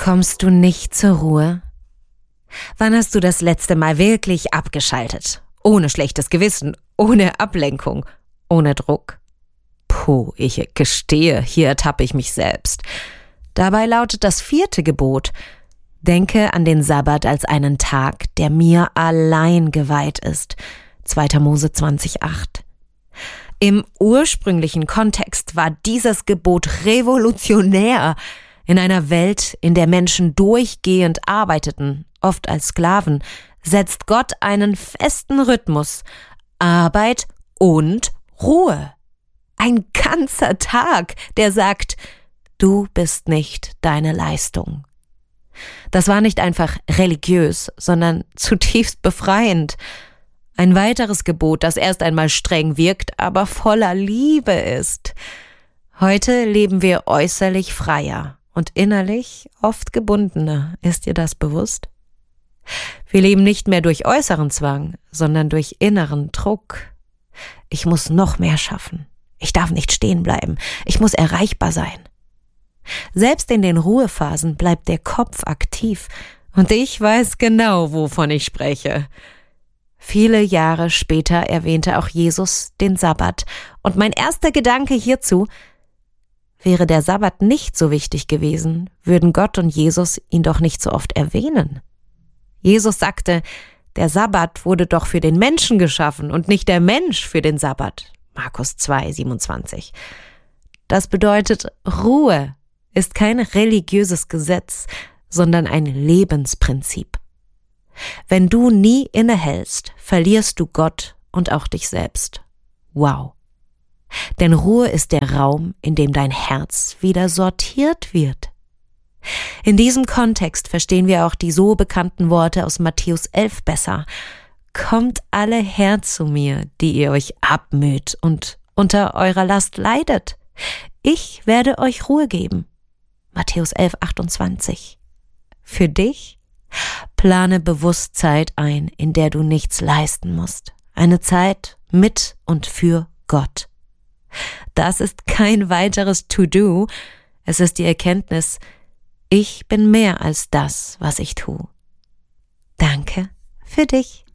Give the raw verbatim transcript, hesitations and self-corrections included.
Kommst du nicht zur Ruhe? Wann hast du das letzte Mal wirklich abgeschaltet? Ohne schlechtes Gewissen, ohne Ablenkung, ohne Druck? Puh, ich gestehe, hier ertappe ich mich selbst. Dabei lautet das vierte Gebot: Denke an den Sabbat als einen Tag, der mir allein geweiht ist. zweiter Mose zwanzig acht. Im ursprünglichen Kontext war dieses Gebot revolutionär. In einer Welt, in der Menschen durchgehend arbeiteten, oft als Sklaven, setzt Gott einen festen Rhythmus: Arbeit und Ruhe. Ein ganzer Tag, der sagt, du bist nicht deine Leistung. Das war nicht einfach religiös, sondern zutiefst befreiend. Ein weiteres Gebot, das erst einmal streng wirkt, aber voller Liebe ist. Heute leben wir äußerlich freier und innerlich oft gebundener. Ist dir das bewusst? Wir leben nicht mehr durch äußeren Zwang, sondern durch inneren Druck. Ich muss noch mehr schaffen. Ich darf nicht stehen bleiben. Ich muss erreichbar sein. Selbst in den Ruhephasen bleibt der Kopf aktiv. Und ich weiß genau, wovon ich spreche. Viele Jahre später erwähnte auch Jesus den Sabbat. Und mein erster Gedanke hierzu: Wäre der Sabbat nicht so wichtig gewesen, würden Gott und Jesus ihn doch nicht so oft erwähnen. Jesus sagte, der Sabbat wurde doch für den Menschen geschaffen und nicht der Mensch für den Sabbat. Markus zwei siebenundzwanzig. Das bedeutet, Ruhe ist kein religiöses Gesetz, sondern ein Lebensprinzip. Wenn du nie innehältst, verlierst du Gott und auch dich selbst. Wow! Denn Ruhe ist der Raum, in dem dein Herz wieder sortiert wird. In diesem Kontext verstehen wir auch die so bekannten Worte aus Matthäus elf besser. Kommt alle her zu mir, die ihr euch abmüht und unter eurer Last leidet. Ich werde euch Ruhe geben. Matthäus elf achtundzwanzig. Für dich? Plane bewusst Zeit ein, in der du nichts leisten musst. Eine Zeit mit und für Gott. Das ist kein weiteres To-Do. Es ist die Erkenntnis, ich bin mehr als das, was ich tue. Danke für dich.